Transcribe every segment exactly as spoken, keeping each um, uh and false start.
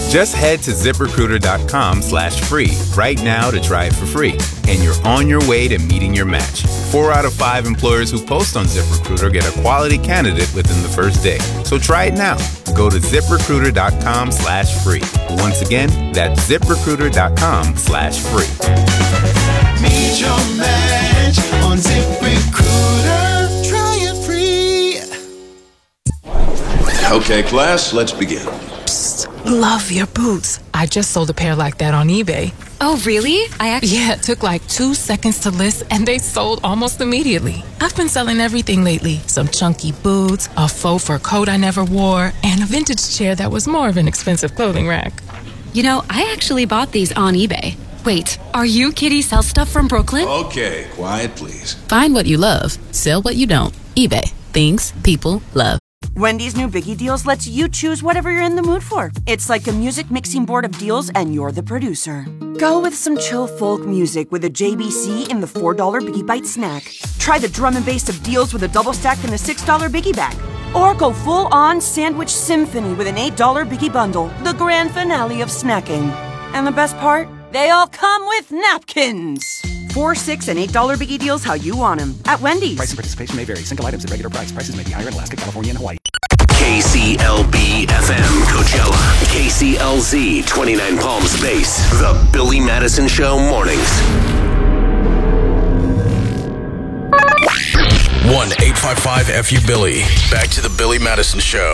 Just head to ZipRecruiter.com slash free right now to try it for free. And you're on your way to meeting your match. Four out of five employers who post on ZipRecruiter get a quality candidate within the first day. So try it now. Go to ZipRecruiter.com slash free. Once again, that's ZipRecruiter.com slash free. Meet your match on ZipRecruiter. Try it free. Okay, class, let's begin. Psst, love your boots. I just sold a pair like that on eBay. Oh, really? I actually... Yeah, it took like two seconds to list, and they sold almost immediately. I've been selling everything lately. Some chunky boots, a faux fur coat I never wore, and a vintage chair that was more of an expensive clothing rack. You know, I actually bought these on eBay. Wait, are you Kitty Sell Stuff from Brooklyn? Okay, quiet, please. Find what you love. Sell what you don't. eBay. Things people love. Wendy's new Biggie Deals lets you choose whatever you're in the mood for. It's like a music mixing board of deals, and you're the producer. Go with some chill folk music with a J B C in the four dollar Biggie Bite snack. Try the drum and bass of deals with a double stack in the six dollar Biggie Bag. Or go full-on sandwich symphony with an eight dollar Biggie Bundle, the grand finale of snacking. And the best part? They all come with napkins. Four, six, and eight dollar Biggie Deals how you want them at Wendy's. Price and participation may vary. Single items at regular price. Prices may be higher in Alaska, California, and Hawaii. K C L B F M Coachella. K C L Z twenty-nine Palms Base. The Billy Madison Show mornings. one eight five five F U Billy. Back to the Billy Madison Show.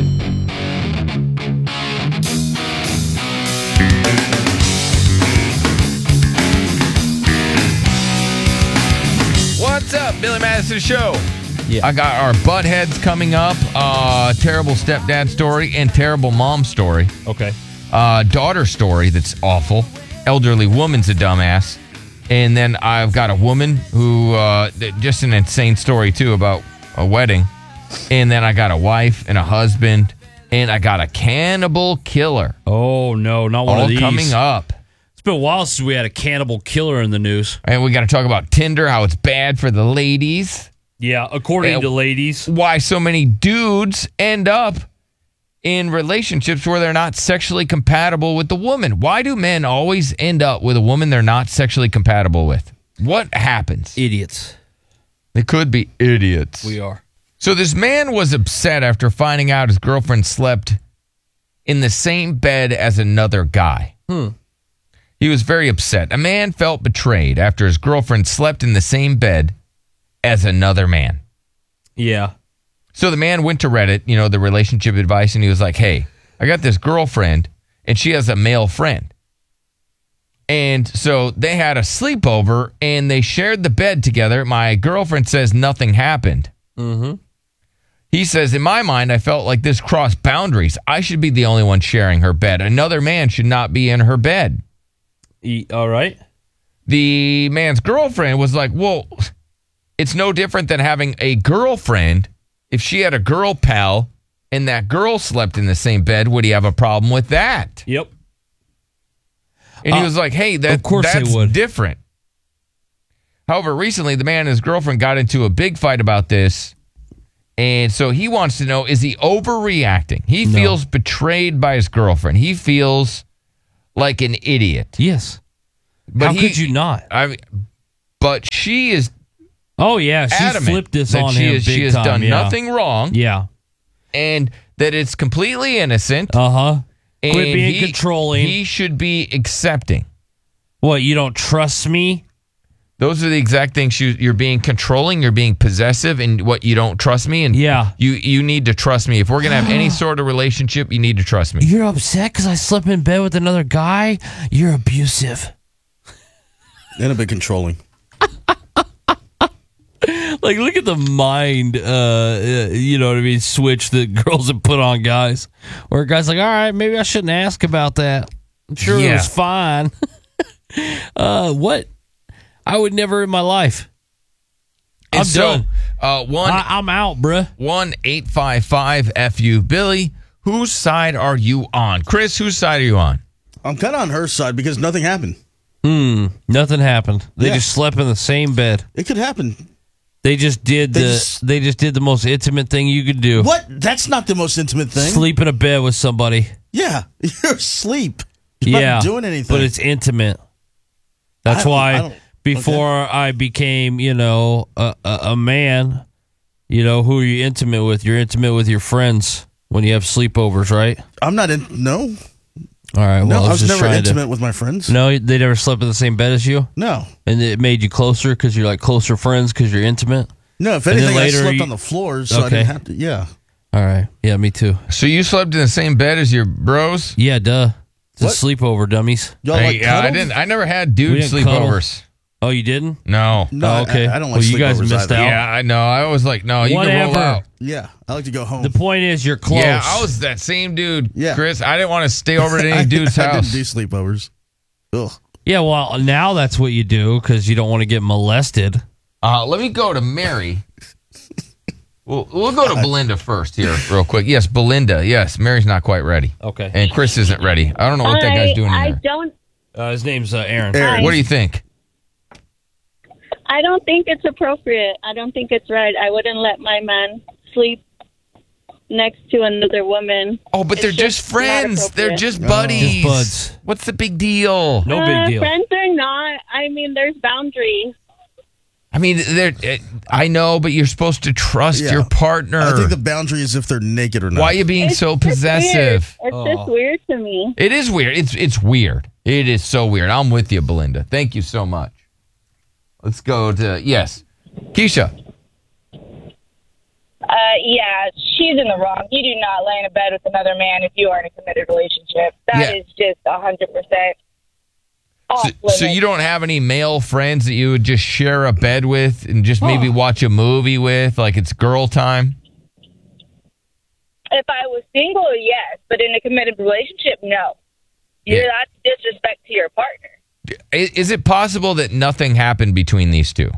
What's up, Billy Madison Show? Yeah. I got our butt heads coming up. Uh, terrible stepdad story and terrible mom story. Okay. Uh, daughter story that's awful. Elderly woman's a dumbass. And then I've got a woman who, uh, just an insane story too about a wedding. And then I got a wife and a husband. And I got a cannibal killer. Oh, no, not one all of these. coming up. It's been a while since we had a cannibal killer in the news. And we got to talk about Tinder, how it's bad for the ladies. Yeah, according and to ladies. Why so many dudes end up in relationships where they're not sexually compatible with the woman. Why do men always end up with a woman they're not sexually compatible with? What happens? Idiots. They could be idiots. We are. So this man was upset after finding out his girlfriend slept in the same bed as another guy. Hmm. He was very upset. A man felt betrayed after his girlfriend slept in the same bed as another man. Yeah. So the man went to Reddit, you know, the relationship advice, and he was like, hey, I got this girlfriend, and she has a male friend. And so they had a sleepover, and they shared the bed together. My girlfriend says nothing happened. Mm-hmm. He says, in my mind, I felt like this crossed boundaries. I should be the only one sharing her bed. Another man should not be in her bed. E- all right. The man's girlfriend was like, well, it's no different than having a girlfriend. If she had a girl pal and that girl slept in the same bed, would he have a problem with that? Yep. And he uh, was like, hey, that, of course that's they would. different. However, recently, the man and his girlfriend got into a big fight about this. And so he wants to know, is he overreacting? He No. feels betrayed by his girlfriend. He feels like an idiot. Yes. But How he, could you not? I mean, but she is Oh, yeah. She adamant flipped this that on she him is, big she has time. done yeah. nothing wrong. Yeah. And that it's completely innocent. Uh-huh. And Quit being he, controlling. He should be accepting. What, you don't trust me? Those are the exact things you, you're being controlling, you're being possessive, and what you don't trust me. And yeah. you, you need to trust me. If we're going to have any sort of relationship, you need to trust me. You're upset because I slept in bed with another guy? You're abusive. And a bit controlling. Like, look at the mind, uh, uh, you know what I mean, switch that girls have put on guys. Where a guy's like, all right, maybe I shouldn't ask about that. I'm sure Yeah. it was fine. uh, what? I would never in my life. And I'm so, done. Uh, one, I, I'm out, bruh. one eight five five F U Billy. Whose side are you on? Chris, whose side are you on? I'm kind of on her side because nothing happened. Hmm. Nothing happened. They Yeah. just slept in the same bed. It could happen. They just did They the. just- they just did the most intimate thing you could do. What? That's not the most intimate thing. Sleep in a bed with somebody. Yeah, you're asleep. You're yeah, not doing anything. but it's intimate. That's I don't- I why don't- before I became, you know, a, a, a man, you know, who are you intimate with? You're intimate with your friends when you have sleepovers, right? I'm not in. No, All right. Well, no, I was just never trying intimate to, with my friends. No, they never slept in the same bed as you. No, and it made you closer because you're like closer friends because you're intimate. no. If And then anything, I later slept you- on the floor, so I Okay. didn't have to. Yeah. All right. Yeah, me too. So you slept in the same bed as your bros? Yeah, duh. It's What? a sleepover, dummies. Y'all Hey, like uh, I cuddled? didn't. I never had We dude didn't cuddle. sleepovers. Oh, you didn't? No. No, Oh, I- okay. I, don't like Well, you guys sleepovers missed either. out. Yeah, I know. I was like, no, you can roll Whatever. out. Yeah, I like to go home. The point is, you're close. Yeah, I was that same dude, Yeah. Chris. I didn't want to stay over at I- any dude's I house. didn't do sleepovers. Ugh. Yeah, well, now that's what you do because you don't want to get molested. Uh, let me go to Mary. We'll, we'll go to Belinda first here, real quick. Yes, Belinda. Yes, Mary's not quite ready. Okay. And Chris isn't ready. I don't know what that guy's doing in I there. don't. Uh, his name's uh, Aaron. Aaron. What do you think? I don't think it's appropriate. I don't think it's right. I wouldn't let my man sleep next to another woman. Oh, but they're It's just not friends. They're appropriate. just buddies. Just buds. What's the big deal? No Uh, big deal. Friends are not. I mean, there's boundaries. I mean, they're, uh, I know, but you're supposed to trust Yeah. your partner. I think the boundary is if they're naked or not. Why are you being It's so just weird. possessive? It's Oh. just weird to me. It is weird. It's it's weird. It is so weird. I'm with you, Belinda. Thank you so much. Let's go to yes, Keisha. Uh, yeah, she's in the wrong. You do not lay in a bed with another man if you are in a committed relationship. That Yeah. is just a hundred percent off So, so limits. you don't have any male friends that you would just share a bed with and just maybe watch a movie with, like it's girl time? If I was single, yes, but in a committed relationship, no. Yeah. Yeah, that's disrespect to your partner. I- Is it possible that nothing happened between these two?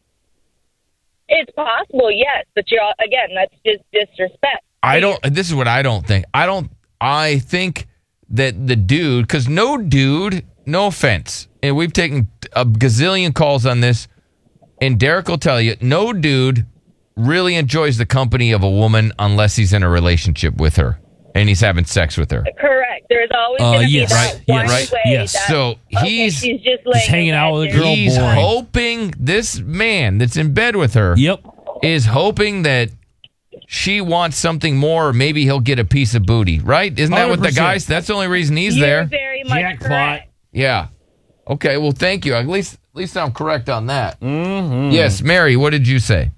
It's possible, yes, but you're all, again, that's just disrespect. I don't. This is what I don't think. I don't. I think that the dude, because no dude, no offense, and we've taken a gazillion calls on this, and Derek will tell you, no dude really enjoys the company of a woman unless he's in a relationship with her and he's having sex with her. Correct. There's always Uh, going to yes. be that Right, one yes, right, way yes. that, So okay, he's- she's just, laying hanging in out bed with a just- girl. He's boring. hoping this man that's in bed with her. Yep. Is hoping that she wants something more, or maybe he'll get a piece of booty, right? Isn't that what the one hundred percent. guys? That's the only reason he's You're there. very much Jackpot. correct. Yeah. Okay. Well, thank you. At least, at least I'm correct on that. Mm-hmm. Yes, Mary. What did you say?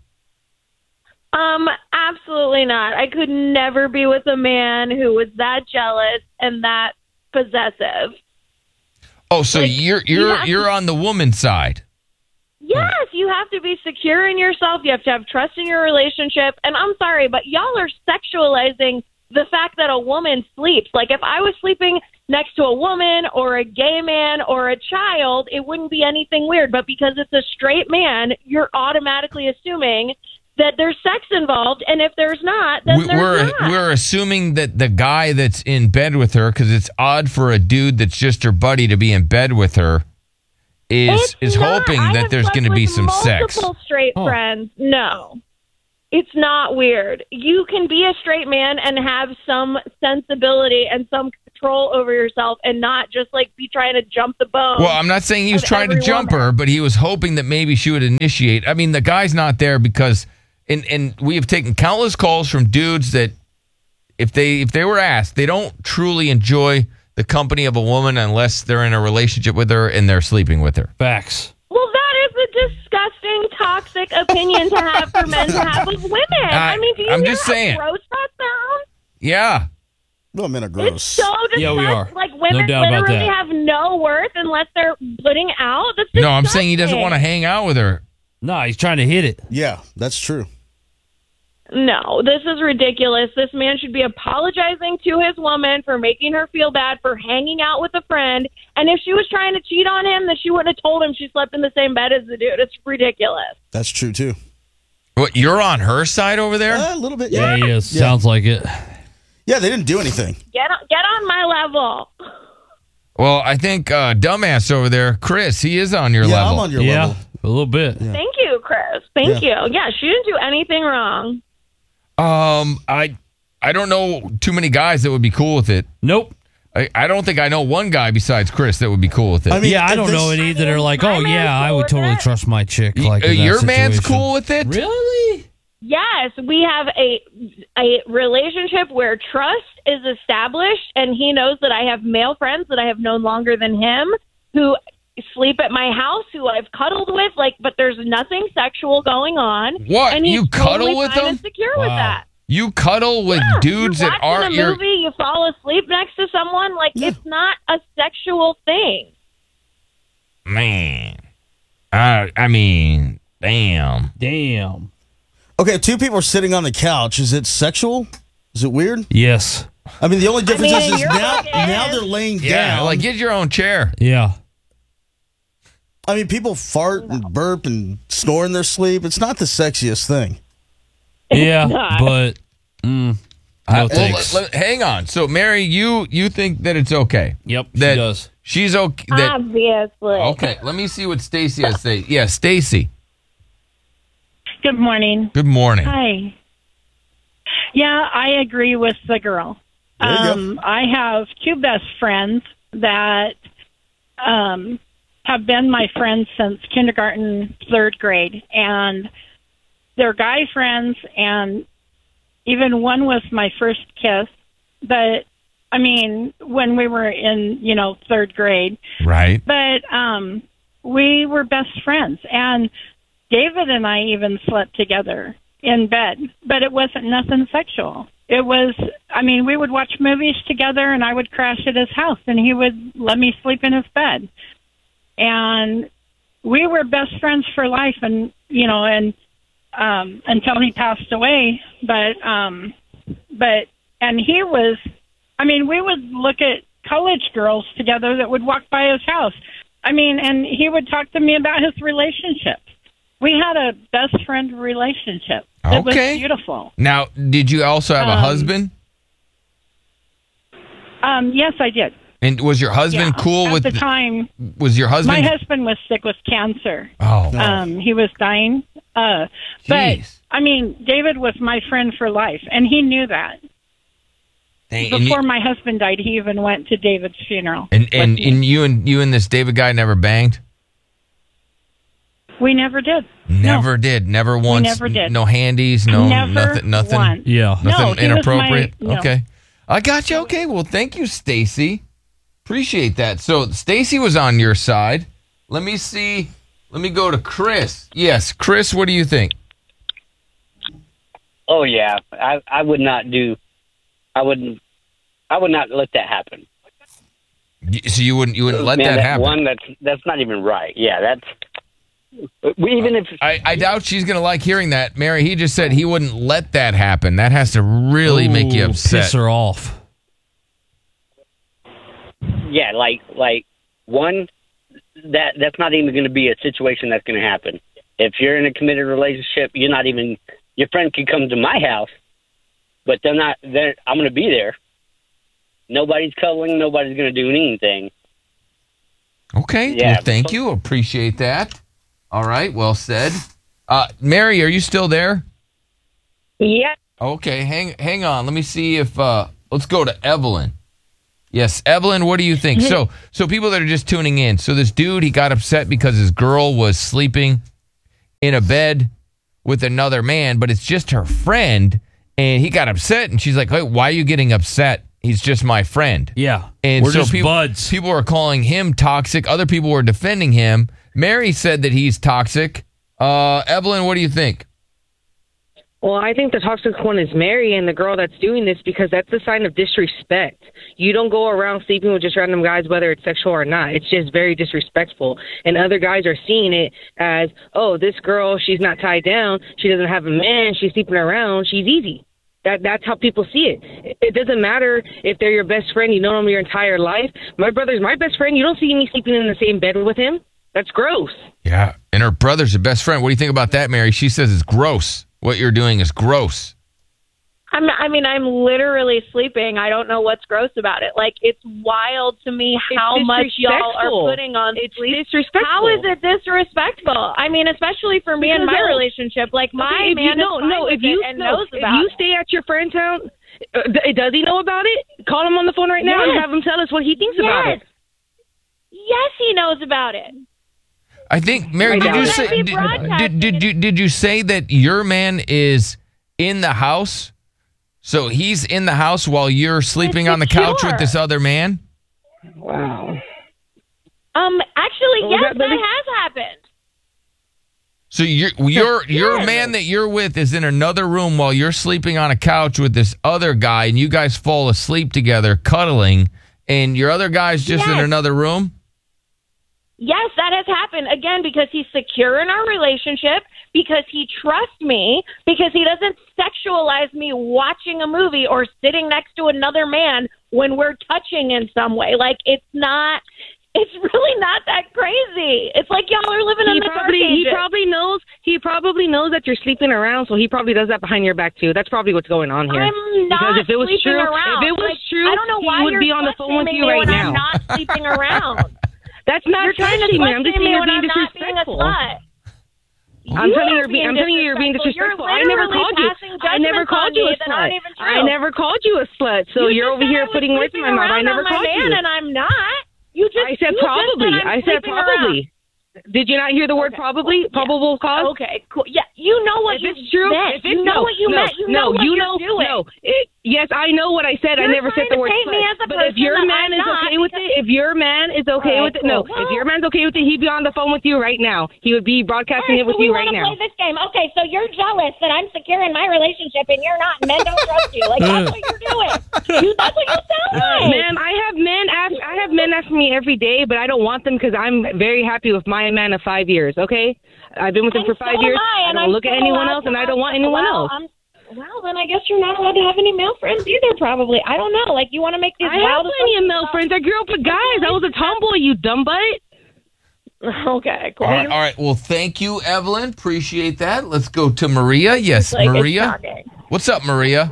Um, absolutely not. I could never be with a man who was that jealous and that possessive. Oh, so you're you're have you're on the woman's side. Yes, you have to be secure in yourself. You have to have trust in your relationship. And I'm sorry, but y'all are sexualizing the fact that a woman sleeps. Like, if I was sleeping next to a woman or a gay man or a child, it wouldn't be anything weird. But because it's a straight man, you're automatically assuming that there's sex involved. And if there's not, then We- there's We're not. we're assuming that the guy that's in bed with her, because it's odd for a dude that's just her buddy to be in bed with her, is It's is not. hoping I that have there's slept going to be with some sex. Multiple straight Oh. friends. No, it's not weird. You can be a straight man and have some sensibility and some control over yourself, and not just like be trying to jump the bone. Well, I'm not saying he was of trying to every jump woman. her, but he was hoping that maybe she would initiate. I mean, the guy's not there because, and and we have taken countless calls from dudes that if they if they were asked, they don't truly enjoy the company of a woman unless they're in a relationship with her and they're sleeping with her. Facts. Well, that is a disgusting, toxic opinion to have for men to have of women. I, mean, do you I'm hear just how saying. gross that sounds? Yeah. Well, men are gross. It's so disgusting. Yeah, we are. Like, No women doubt about literally that. have no worth unless they're putting out. That's No, I'm saying he doesn't disgusting. want to hang out with her. No, he's trying to hit it. Yeah, that's true. No, this is ridiculous. This man should be apologizing to his woman for making her feel bad for hanging out with a friend. And if she was trying to cheat on him, then she wouldn't have told him she slept in the same bed as the dude. It's ridiculous. That's true too. What, you're on her side over there? Uh, a little bit. Yeah, Yeah. he is. Yeah. Sounds like it. Yeah, they didn't do anything. Get on, get on my level. Well, I think uh, dumbass over there, Chris, he is on your yeah, level. I'm on your Yeah, level. a little bit. Thank you, Chris. Thank you. Yeah, she didn't do anything wrong. Um, I I don't know too many guys that would be cool with it. Nope. I, I don't think I know one guy besides Chris that would be cool with it. I mean, yeah, I don't know any that are like, oh, yeah, I would totally trust my chick. Like Uh, in that your man's situation. cool with it? Really? Yes, we have a a relationship where trust is established, and he knows that I have male friends that I have known longer than him who sleep at my house, who I've cuddled with, like, but there's nothing sexual going on. What? And he's You cuddle totally with fine them? and secure with that. You cuddle with Yeah, dudes you're that watching aren't a your... movie, you fall asleep next to someone, like, it's not a sexual thing. Man. Uh, I mean, damn. Damn. Okay, two people are sitting on the couch. Is it sexual? Is it weird? Yes. I mean, the only difference I mean, is, is you're now, okay. now they're laying Yeah, down. like get your own chair. Yeah. I mean, people fart and burp and snore in their sleep. It's not the sexiest thing. Yeah, not. but mm, no Well, thanks. let- let- hang on. So, Mary, you you think that it's okay? Yep, she that does. She's okay. That, Obviously. okay, let me see what Stacy has to say. Yeah, Stacy. Good morning. Good morning. Hi. Yeah, I agree with the girl. There you go. Um, I have two best friends that um, have been my friends since kindergarten, third grade, and they're guy friends, and even one was my first kiss. But I mean, when we were in, you know, third grade, Right. but um, we were best friends, and David and I even slept together in bed, but it wasn't nothing sexual. It was, I mean, we would watch movies together, and I would crash at his house, and he would let me sleep in his bed. And we were best friends for life, and, you know, and um, until he passed away. But, um, but, and he was, I mean, we would look at college girls together that would walk by his house. I mean, and he would talk to me about his relationships. We had a best friend relationship. It Okay. was beautiful. Now, did you also have a Um, husband? Um, yes, I did. And was your husband Yeah. cool At with the time? Was your husband? My husband was sick with cancer. Oh. Um, he was dying. Uh, but Jeez. I mean, David was my friend for life, and he knew that. Dang, and Before you- my husband died, he even went to David's funeral. And and, and you and you and this David guy never banged? We never did. Never did. Never once. never did. No handies. No Never nothing. Nothing. once. Yeah. Nothing No, he was inappropriate. my- no. Okay. I got you. Okay. Well, thank you, Stacy. Appreciate that. So Stacy was on your side. Let me see. Let me go to Chris. Yes, Chris. What do you think? Oh yeah, I I would not do. I wouldn't. I would not let that happen. Y- So you wouldn't you wouldn't let Man, that happen? One, that's that's not even right. Yeah, that's. We even if I, I doubt she's gonna like hearing that, Mary. He just said he wouldn't let that happen. That has to really make you Ooh, upset. Piss her off. yeah, like like one that that's not even going to be a situation that's going to happen. If you're in a committed relationship, you're not even. Your friend can come to my house, but they're not. They're, I'm going to be there. Nobody's cuddling. Nobody's going to do anything. Okay. Yeah. Well, thank you. Appreciate that. All right. Well said. Uh, Mary, are you still there? Yeah. Okay. Hang hang on. Let me see if uh, let's go to Evelyn. Yes, Evelyn, what do you think? So so people that are just tuning in. So this dude, he got upset because his girl was sleeping in a bed with another man, but it's just her friend, and he got upset, and she's like, "Hey, why are you getting upset? He's just my friend." Yeah. And We're so just people, buds. people are calling him toxic. Other people were defending him. Mary said that he's toxic. Uh, Evelyn, what do you think? Well, I think the toxic one is Mary and the girl that's doing this, because that's a sign of disrespect. You don't go around sleeping with just random guys, whether it's sexual or not. It's just very disrespectful. And other guys are seeing it as, oh, this girl, she's not tied down. She doesn't have a man. She's sleeping around. She's easy. That That's how people see it. It doesn't matter if they're your best friend. You know them your entire life. My brother's my best friend. You don't see me sleeping in the same bed with him. That's gross. Yeah, and her brother's her best friend. What do you think about that, Mary? She says it's gross. What you're doing is gross. I'm, I mean, I'm literally sleeping. I don't know what's gross about it. Like, it's wild to me how It's much y'all disrespectful. are putting on It's sleep. disrespectful. How is it disrespectful? I mean, especially for me and Because my of- relationship. Like, my Okay, if man you, is no, fine no, with if you it and no, knows if about you it. stay at your friend's house, Uh, d- does he know about it? Call him on the phone right now Yes. and have him tell us what he thinks about Yes. it. Yes, he knows about it. I think, Mary, I did doubt you it. say He did, broadcasted did, did you did you say that your man is in the house? So he's in the house while you're sleeping on the couch secure. with this other man? Wow. Um, actually, Oh, yes, that- that, that is- has happened. So your your your man that you're with is in another room while you're sleeping on a couch with this other guy, and you guys fall asleep together, cuddling, and your other guy's just in Yes. another room? Yes, that has happened. Again, because he's secure in our relationship, because he trusts me, because he doesn't sexualize me watching a movie or sitting next to another man when we're touching in some way. Like, it's not, it's really not that crazy. It's like y'all are living He in the probably dark he ages. probably knows he probably knows that you're sleeping around, so he probably does that behind your back too. That's probably what's going on here. I'm not because if it was sleeping true, around. if it was Like, true, I don't know why he would you're be on the phone with slut-shaming you me right when now. I'm not sleeping around. That's not You're trying to slut-shaming me. I'm just slut-shame saying me you're when being I'm not being a disrespectful. slut. I'm You telling you, are you're being, I'm telling you, you're being disrespectful. You're I never literally called you. passing I never judgments called on you a me that aren't slut. even I true. never called you a slut. So You you're just over said here I was putting words in my sleeping mouth. I around never on my called man, you. and I'm not. You just I said you just probably. said I'm I said sleeping probably. around. Did you not hear the word probably? Probable cause? Okay, cool. Yeah, you know what If you it's true, meant. if it's You know no, what you no, meant. You no, know what you you're know, doing. no. It, yes, I know what I said. I You're never said trying the to word paint me slut. as a But if person your that man I'm is not okay with it, if your man is okay All with right, it, no. cool. If your man's okay with it, he'd be on the phone with you right now. He would be broadcasting All right, it with so we you right want to now. play this game. Okay, so you're jealous that I'm secure in my relationship and you're not, and men don't trust you. Like, that's what you're doing. You, that's what you sound Uh, like. ma'am, I have men ask. I have men ask me every day, but I don't want them because I'm very happy with my man of five years. Okay, I've been with him And for five so years. am I, I and don't I'm look at still anyone allowed else, to and I have- don't want anyone well, else. I'm, well, then I guess you're not allowed to have any male friends either, probably. I don't know. Like, you want to make these I have wild plenty of assumptions male about- friends. I grew up with guys. I was a tomboy, you dumb butt. Okay, cool. All right, all right. Well, thank you, Evelyn. Appreciate that. Let's go to Maria. Yes, Like, it's Maria. shocking. What's up, Maria?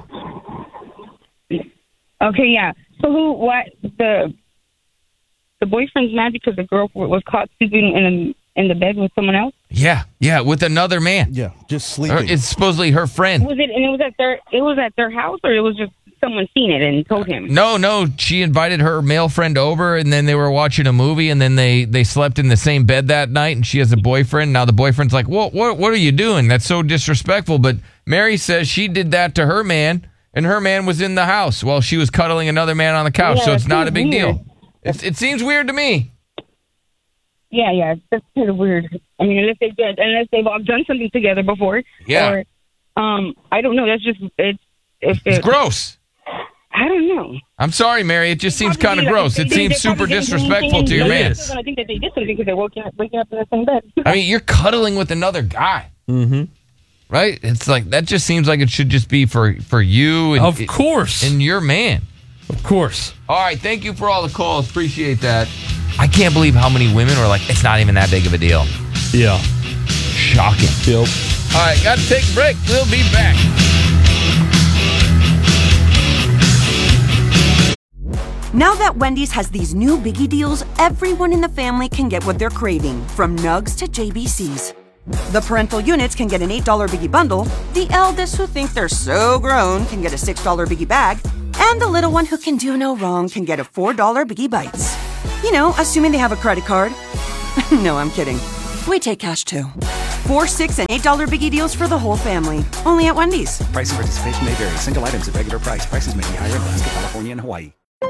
Okay, yeah. So who? What? The the boyfriend's mad because the girl was caught sleeping in in the bed with someone else. Yeah, yeah, with another man. Yeah, just Or sleeping. it's supposedly her friend. Was it? And it was at their. It was at their house, or it was just someone seen it and told him. No, no, she invited her male friend over, and then they were watching a movie, and then they they slept in the same bed that night, and she has a boyfriend. Now the boyfriend's like, "What? What? What are you doing? That's so disrespectful." But Mary says she did that to her man, and her man was in the house while she was cuddling another man on the couch. Yeah, so it's that not a seems big weird. deal. It, it seems weird to me. Yeah, yeah, that's kind of weird. I mean, unless they did, unless they've all done something together before. Yeah. Or, um, I don't know. That's just it's if It's it, gross. I don't know. I'm sorry, Mary. It just seems kind Probably, of like, gross. they- It they- seems they super probably didn't do disrespectful anything to your and man. they're gonna think that they did something because they're waking up, waking up in the same bed. I mean, you're cuddling with another guy. Mm-hmm. Right? It's like that just seems like it should just be for for you and Of course. and your man. Of course. All right, thank you for all the calls. Appreciate that. I can't believe how many women were like, it's not even that big of a deal. Yeah. Shocking. Yep. All right, got to take a break. We'll be back. Now that Wendy's has these new biggie deals, everyone in the family can get what they're craving, from Nugs to J B Cs. The parental units can get an eight dollar biggie bundle, the eldest who think they're so grown can get a six dollar biggie bag, and the little one who can do no wrong can get a four dollar biggie bites. You know, assuming they have a credit card. No, I'm kidding. We take cash too. Four, six, and eight dollar biggie deals for the whole family. Only at Wendy's. Price and participation may vary. Single items at regular price. Prices may be higher in Alaska, California, and Hawaii.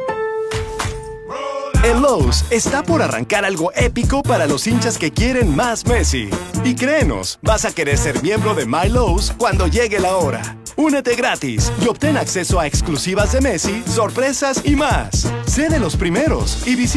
En Lowe's está por arrancar algo épico para los hinchas que quieren más Messi. Y créenos, vas a querer ser miembro de My Lowe's cuando llegue la hora. Únete gratis y obtén acceso a exclusivas de Messi, sorpresas y más. Sé de los primeros y visita